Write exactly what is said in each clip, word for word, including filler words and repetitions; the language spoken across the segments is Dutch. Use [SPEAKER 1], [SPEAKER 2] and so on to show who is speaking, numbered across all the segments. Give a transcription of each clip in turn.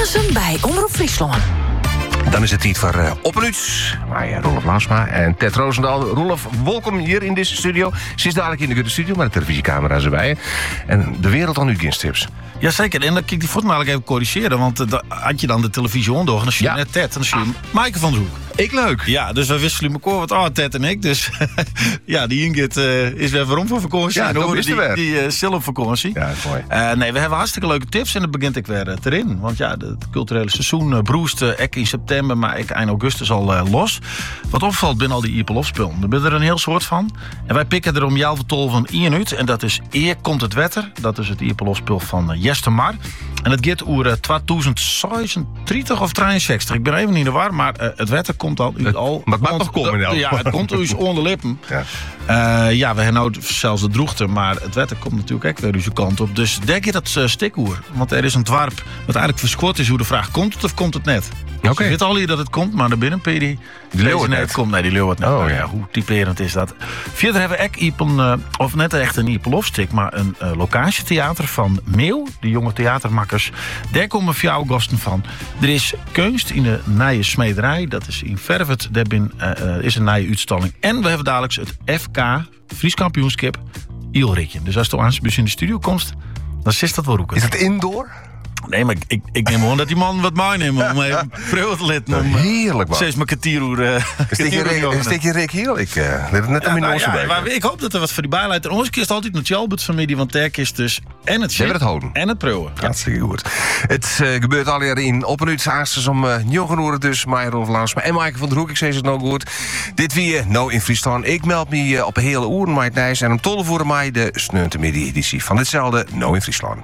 [SPEAKER 1] Hilversum bij Omroep Friesland.
[SPEAKER 2] Dan is het tijd voor uh, Op en Uits. Maar ja, Rolf Lansma en Ted Roosendaal. Rolf, welkom hier in deze studio. Ze is dadelijk in de Gutte studio, maar de televisiecamera's erbij. En de wereld aan uw diensttips.
[SPEAKER 3] Jazeker, en dan kijk die foto eigenlijk even corrigeren. Want uh, da, had je dan de televisie onder, en dan zie je ja. net Ted. En dan zie je ah. Maaike van de Hoek.
[SPEAKER 2] Ik leuk.
[SPEAKER 3] Ja, dus we wisselen elkaar wat. Oh, Ted en ik. Dus ja, die Ingrid uh, is weer waarom van vakantie.
[SPEAKER 2] Ja,
[SPEAKER 3] en
[SPEAKER 2] dan
[SPEAKER 3] die,
[SPEAKER 2] is er weer.
[SPEAKER 3] die uh, Sil op vakantie.
[SPEAKER 2] Ja, mooi.
[SPEAKER 3] Uh, nee, we hebben hartstikke leuke tips en dan begint ik weer uh, erin. Want ja, het culturele seizoen uh, broest uh, ik in september, maar ik eind augustus al uh, los. Wat opvalt binnen al die Ieperlof-spullen. Er ben er een heel soort van. En wij pikken er om jou vertol van Ian uit. En dat is Eer komt het wetter. Dat is het Ieperlof-spul van uh, Jester Mar. En het gaat over uh, tweeduizend zesendertig of drieënzestig. Ik ben even niet in de war, maar uh, het wetter komt al uit al.
[SPEAKER 2] Maar het mag nog komen, nou.
[SPEAKER 3] Ja, het komt uit onder lippen.
[SPEAKER 2] Ja.
[SPEAKER 3] Uh, ja, we hebben nou zelfs de droogte, maar het wetter komt natuurlijk ook weer deze kant op. Dus denk je dat uh, stikoer. Want er is een dwarp wat eigenlijk verschot is hoe de vraag komt het of komt het net.
[SPEAKER 2] Oké. Okay.
[SPEAKER 3] Je weet al hier dat het komt, maar de binnenpd die
[SPEAKER 2] leeuw het
[SPEAKER 3] net
[SPEAKER 2] net
[SPEAKER 3] komt. Nee, die leeuw het net.
[SPEAKER 2] Oh,
[SPEAKER 3] nou,
[SPEAKER 2] ja.
[SPEAKER 3] ja, hoe typerend is dat? Verder hebben we ook Iepen, uh, of net echt een Ieperlofstik, maar een uh, locatietheater van Meeuw, de jonge theatermakkers. Daar komen voor jou gasten van. Er is kunst in de Nije Smederij, dat is in Vervet. Daar bin, uh, uh, is een Nije uitstalling. En we hebben dadelijk het F K, Fries kampioenschap, Ielrikje. Dus als je aan in de studio komt, dan zit dat wel roeken.
[SPEAKER 2] Is het indoor?
[SPEAKER 3] Nee, maar ik, ik neem gewoon dat die man wat mij neemt om even preuwen te letten. Om,
[SPEAKER 2] heerlijk, man.
[SPEAKER 3] Steeds mijn kwartieruur. Uh,
[SPEAKER 2] een stukje Rick Heel. Ik uh, let het net aan
[SPEAKER 3] ja,
[SPEAKER 2] mijn
[SPEAKER 3] nou,
[SPEAKER 2] noos
[SPEAKER 3] ja,
[SPEAKER 2] bij.
[SPEAKER 3] maar ik hoop dat er wat voor die bijleidt. En ons kiest altijd naar Tjalbert familie, want daar kiest dus en het shit
[SPEAKER 2] het houden.
[SPEAKER 3] en het preuwen. Ja.
[SPEAKER 2] Hartstikke goed. Het uh, gebeurt al hier in Op en Uits aasters om uh, negen uur dus. Mij Rolf Lansma en Maaike van der Hoek. Ik zei het nou goed. Dit wie nou in Friesland. Ik meld me uh, op een hele uur met Nijs. En om tollen voor mij de sneuntemiddag-editie van hetzelfde Nou in Friesland.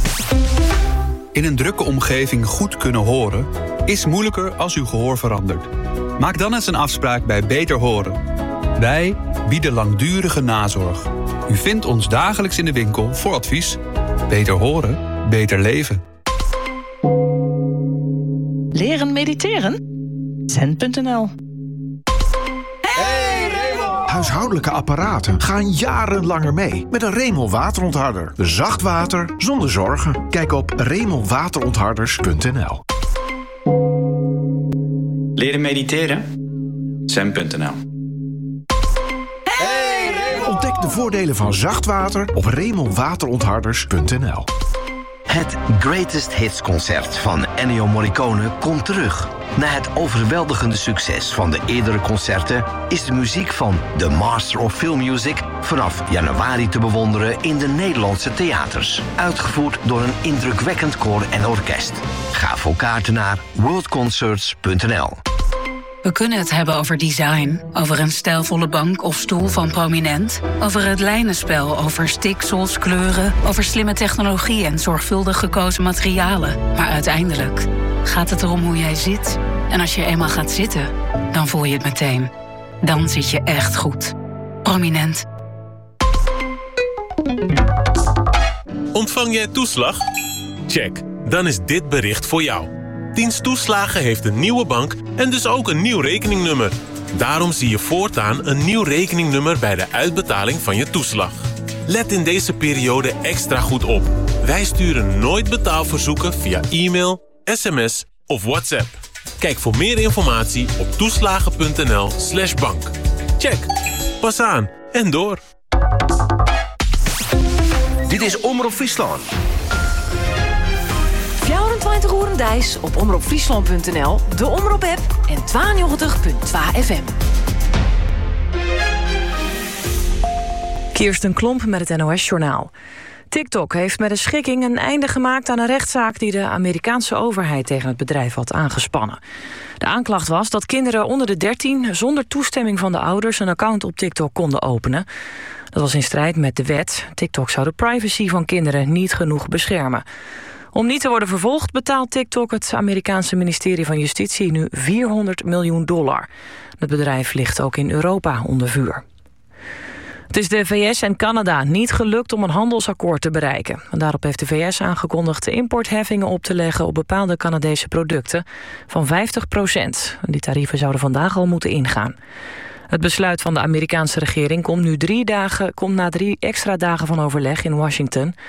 [SPEAKER 4] In een drukke omgeving goed kunnen horen is moeilijker als uw gehoor verandert. Maak dan eens een afspraak bij Beter Horen. Wij bieden langdurige nazorg. U vindt ons dagelijks in de winkel voor advies. Beter horen, beter leven.
[SPEAKER 1] Leren mediteren? Zen punt n l.
[SPEAKER 5] Huishoudelijke apparaten gaan jarenlanger mee met een Remel waterontharder. Zacht water zonder zorgen. Kijk op remel waterontharders punt n l.
[SPEAKER 6] Leren mediteren? zen punt n l.
[SPEAKER 5] Ontdek de voordelen van zacht water op remel waterontharders punt n l.
[SPEAKER 7] Het Greatest Hits concert van Ennio Morricone komt terug. Na het overweldigende succes van de eerdere concerten is de muziek van The Master of Film Music vanaf januari te bewonderen in de Nederlandse theaters. Uitgevoerd door een indrukwekkend koor en orkest. Ga voor kaarten naar world concerts punt n l.
[SPEAKER 8] We kunnen het hebben over design, over een stijlvolle bank of stoel van Prominent, over het lijnenspel, over stiksels, kleuren, over slimme technologie en zorgvuldig gekozen materialen. Maar uiteindelijk gaat het erom hoe jij zit. En als je eenmaal gaat zitten, dan voel je het meteen. Dan zit je echt goed. Prominent.
[SPEAKER 9] Ontvang jij toeslag? Check, dan is dit bericht voor jou. Dienst Toeslagen heeft een nieuwe bank en dus ook een nieuw rekeningnummer. Daarom zie je voortaan een nieuw rekeningnummer bij de uitbetaling van je toeslag. Let in deze periode extra goed op. Wij sturen nooit betaalverzoeken via e-mail, sms of WhatsApp. Kijk voor meer informatie op toeslagen punt n l slash bank. Check. Pas aan en door.
[SPEAKER 2] Dit is Omroep Friesland.
[SPEAKER 1] vierentwintig uur Dijs op omroep friesland punt n l, de Omroep-app en tweeënnegentig punt twee F M.
[SPEAKER 10] Kirsten Klomp met het N O S-journaal. TikTok heeft met een schikking een einde gemaakt aan een rechtszaak die de Amerikaanse overheid tegen het bedrijf had aangespannen. De aanklacht was dat kinderen onder de dertien zonder toestemming van de ouders een account op TikTok konden openen. Dat was in strijd met de wet. TikTok zou de privacy van kinderen niet genoeg beschermen. Om niet te worden vervolgd betaalt TikTok het Amerikaanse ministerie van Justitie nu vierhonderd miljoen dollar. Het bedrijf ligt ook in Europa onder vuur. Het is de V S en Canada niet gelukt om een handelsakkoord te bereiken. En daarop heeft de V S aangekondigd de importheffingen op te leggen op bepaalde Canadese producten van vijftig procent. Die tarieven zouden vandaag al moeten ingaan. Het besluit van de Amerikaanse regering komt nu drie dagen, komt na drie extra dagen van overleg in Washington.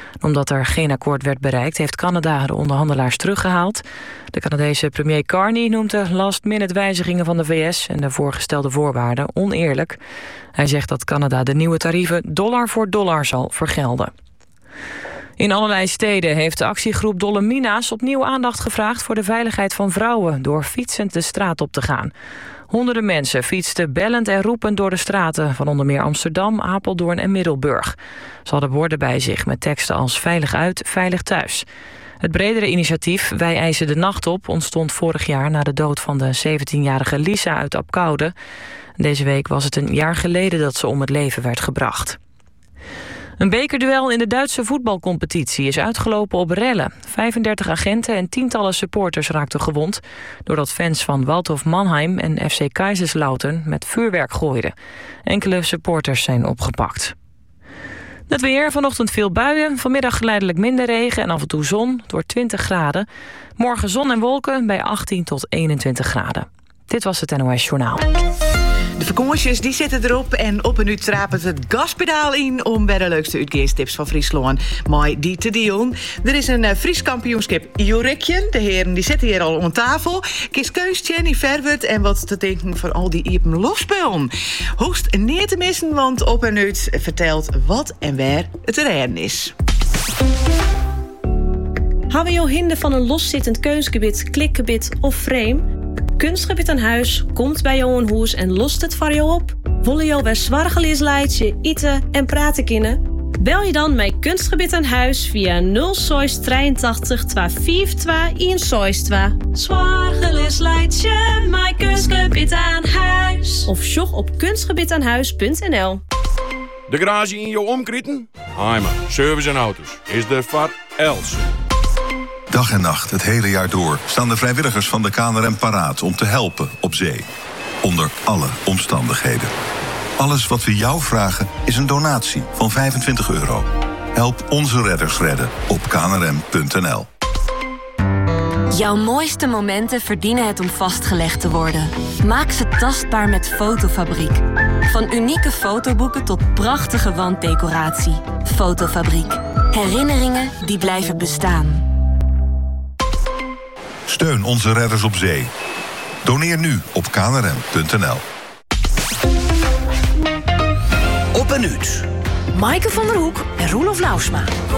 [SPEAKER 10] Omdat er geen akkoord werd bereikt, heeft Canada de onderhandelaars teruggehaald. De Canadese premier Carney noemt de last-minute wijzigingen van de V S en de voorgestelde voorwaarden oneerlijk. Hij zegt dat Canada de nieuwe tarieven dollar voor dollar zal vergelden. In allerlei steden heeft de actiegroep Dolle Mina's opnieuw aandacht gevraagd voor de veiligheid van vrouwen door fietsend de straat op te gaan. Honderden mensen fietsten bellend en roepend door de straten van onder meer Amsterdam, Apeldoorn en Middelburg. Ze hadden borden bij zich met teksten als veilig uit, veilig thuis. Het bredere initiatief Wij eisen de nacht op ontstond vorig jaar na de dood van de zeventienjarige Lisa uit Apkoude. Deze week was het een jaar geleden dat ze om het leven werd gebracht. Een bekerduel in de Duitse voetbalcompetitie is uitgelopen op rellen. vijfendertig agenten en tientallen supporters raakten gewond doordat fans van Waldhof Mannheim en F C Kaiserslautern met vuurwerk gooiden. Enkele supporters zijn opgepakt. Het weer, vanochtend veel buien, vanmiddag geleidelijk minder regen en af en toe zon, door twintig graden. Morgen zon en wolken bij achttien tot eenentwintig graden. Dit was het N O S Journaal.
[SPEAKER 11] De vakanties die zitten erop en op en nu trapent het gaspedaal in om bij de leukste uitgeestips van Friesland maar die te doen. Er is een uh, Fries kampioenschap Jorikje. De heren die zitten hier al om tafel. Kies keus Jenny Verwert en wat te denken van al die iepen losspullen. Hoogst neer te missen, want op en uit vertelt wat en waar het rennen is.
[SPEAKER 12] Hebben jou hinder van een loszittend keusgebied, klikgebied of frame? Kunstgebied aan huis komt bij jou een hoes en lost het voor jou op. Willen jou bij zwargelies leidje, eten en praten kunnen? Bel je dan met Kunstgebied aan huis via nul zes drieëntachtig tweehonderdvijfentwintig eenenzestig. Zwargelies leidje, met Kunstgebied aan huis. Of sjog op kunstgebiedaanhuis punt n l.
[SPEAKER 13] De garage in jouw omkritten? Heimer, service en auto's. Is de voor Els.
[SPEAKER 14] Dag en nacht, het hele jaar door, staan de vrijwilligers van de K N R M paraat om te helpen op zee. Onder alle omstandigheden. Alles wat we jou vragen is een donatie van vijfentwintig euro. Help onze redders redden op k n r m punt n l.
[SPEAKER 15] Jouw mooiste momenten verdienen het om vastgelegd te worden. Maak ze tastbaar met Fotofabriek. Van unieke fotoboeken tot prachtige wanddecoratie. Fotofabriek. Herinneringen die blijven bestaan.
[SPEAKER 14] Steun onze redders op zee. Doneer nu op k n r m punt n l.
[SPEAKER 1] Op een uur. Maaike van der Hoek en Roelof Lausma.